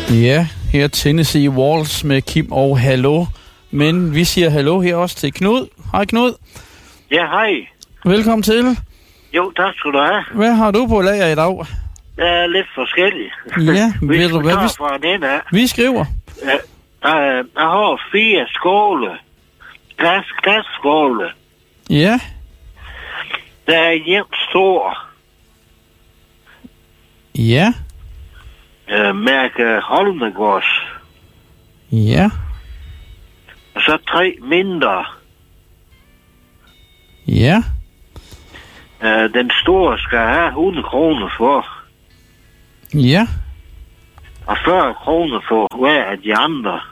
Ja, her Tennessee Waltz med Kim og Hallo. Men vi siger hallo her også til Knud. Hej Knud. Ja, hej. Velkommen til. Jo, tak skal du have. Hvad har du på lager i dag? Det er lidt forskelligt. Ja, ved du hvad? Fra den af. Vi skriver. Jeg har 4 skåle. Glasskåle. Ja. Der er en stor. Ja. Mærke Holmegårds. Ja. Og så 3 mindre. Ja. Den store skal have 100 kroner for. Ja. Og 40 kroner for hver af de andre.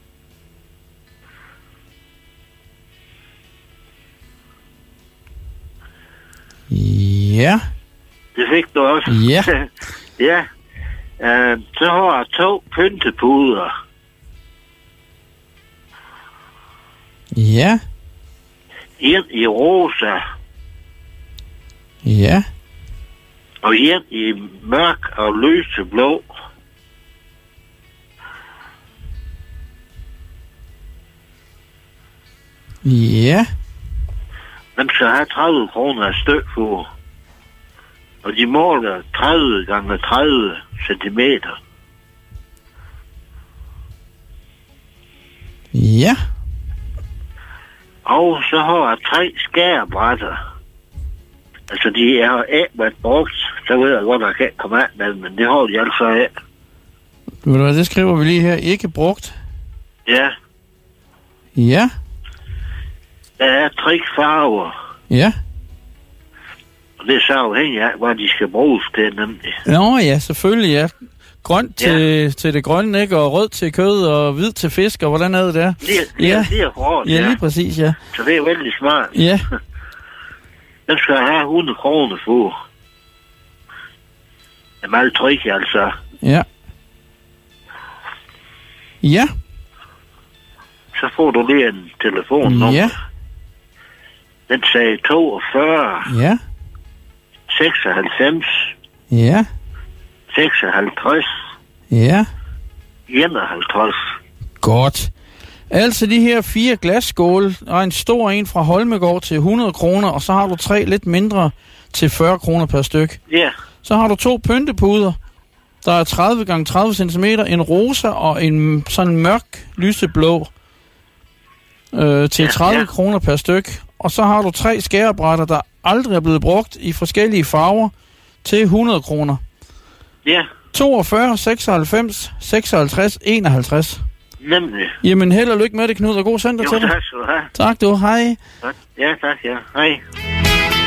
Ja. Det fik du også. Ja. Ja. Så har jeg 2 pyntepuder. Ja. En i rosa. Ja. Og en i mørk og lyseblå. Ja. Den skal have 30 kroner et stykke for. Og de måler 30 gange 30 centimeter. Ja. Og så har jeg 3 skærebrætter. Altså, de er ikke været brugt. Så ved jeg godt, at jeg kan komme af med dem, men det har de altså ikke. Ved du hvad, det skriver vi lige her. Ikke brugt. Ja. Ja. Der er 3 farver. Ja. Og det er så afhængigt af, hvad de skal bruges til, nemlig. Nå ja, selvfølgelig, ja. Grønt til det grønne, ikke? Og rød til kød, og hvid til fisk, og hvordan er det der? Det er hårdt, ja. Ja, lige præcis, ja. Så det er vældig smart. Ja. Den skal have 100 kroner for. Jamen, alle 3, altså. Ja. Ja. Så får du lige en telefonnummer. Ja. Den sagde 42. Ja. 96. Ja. 56. Ja. 51. Godt. Altså de her 4 glasskåle, og en stor en fra Holmegård til 100 kroner, og så har du 3 lidt mindre til 40 kroner per styk. Ja. Så har du 2 pyntepuder, der er 30 gange 30 cm, en rosa og en sådan mørk lyseblå til 30 kroner per styk. Og så har du 3 skærebrætter, der aldrig er blevet brugt i forskellige farver til 100 kroner. Ja. 42, 96, 56, 51. Nemlig. Jamen, held og lykke med det, Knud, og god søndag til dig. Tak skal du have. Tak du, hej. Ja, tak, ja. Hej.